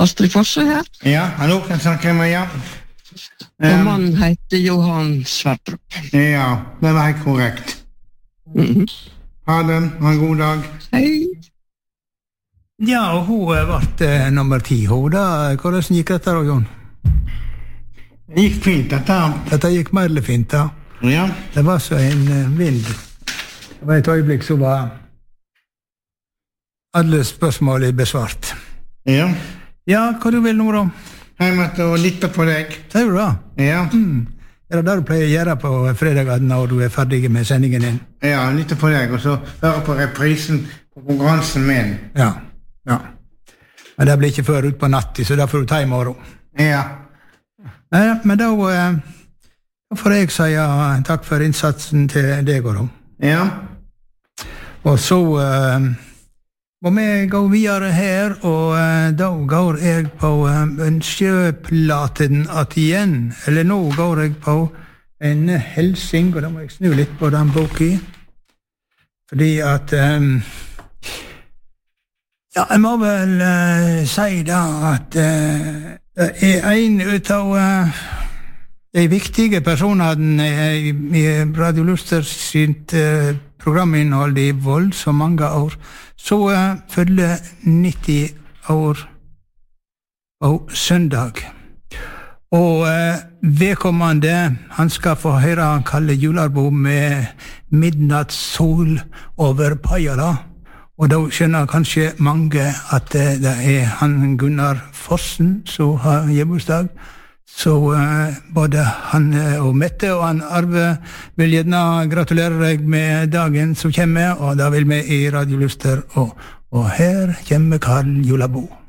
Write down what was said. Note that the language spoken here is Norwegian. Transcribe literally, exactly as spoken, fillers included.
Astrid Fosse her. Ja, hallo, kan snakke med, ja. Og mannen heter Johan Sverdrup. Ja, det var helt korrekt. Mm-hmm. Ha det, ha en god dag. Hei. Ja, og hun ble eh, nummer ti. Hun da, hvordan gikk dette da, Jon? Det gikk fint, dette. Dette gikk mer fint, da. Ja. Det var så en uh, vind. Det var et øyeblikk så var alle spørsmål besvart. Ja. Ja, hva du vil nå da? Jeg måtte lytte på deg. Sier du da? Ja. Mm. Er det det du pleier å gjøre på fredagen når du er ferdig med sendingen din? Ja, lytte på deg, og så høre på reprisen på konkurransen min. Ja, ja. Men det blir ikke før ut på natten, så da får du ta i morgen. Ja. Nei, men da, eh, da får jeg si uh, takk for innsatsen til deg og da. Ja. Og så uh, må vi gå videre her, og uh, da går jeg på uh, en sjøplaten at igjen. Eller nå går jeg på en helsing, og da må jeg snu litt på den boken. Fordi at um, ja, jeg må vel uh, si da at uh, det er en ut av uh, de viktige personene i, i Radio Luster sitt uh, programinnhold i vold så mange år, så uh, følger nitti år på søndag. Og uh, vedkommende, han skal få høre Kalle Jularbo med midnattssol over Pajala. Og da skjønner kanskje mange at uh, det er han Gunnar Fossen som har hjemmesdag. Så uh, både han uh, og Mette og han Arve vil gjerne gratulere deg med dagen som kommer, og da vil vi i Radio Luster, og, og her kommer Karl Julabo.